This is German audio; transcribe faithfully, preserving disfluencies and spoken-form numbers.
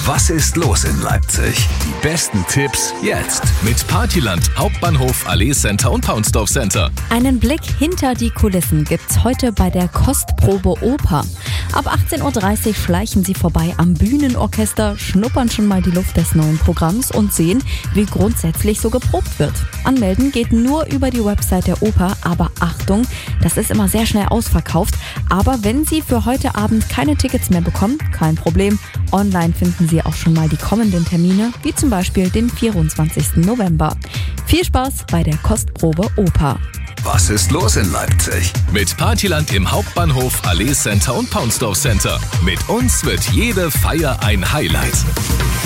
Was ist los in Leipzig? Die besten Tipps jetzt. Mit Partyland, Hauptbahnhof, Allee Center und Paunsdorf Center. Einen Blick hinter die Kulissen gibt's heute bei der Kostprobe Oper. Ab achtzehn Uhr dreißig schleichen Sie vorbei am Bühnenorchester, schnuppern schon mal die Luft des neuen Programms und sehen, wie grundsätzlich so geprobt wird. Anmelden geht nur über die Website der Oper, aber Achtung, das ist immer sehr schnell ausverkauft. Aber wenn Sie für heute Abend keine Tickets mehr bekommen, kein Problem. Online finden Sie auch schon mal die kommenden Termine, wie zum Beispiel den vierundzwanzigsten November. Viel Spaß bei der Kostprobe Oper. Was ist los in Leipzig? Mit Partyland im Hauptbahnhof, Allee Center und Paunsdorf Center. Mit uns wird jede Feier ein Highlight.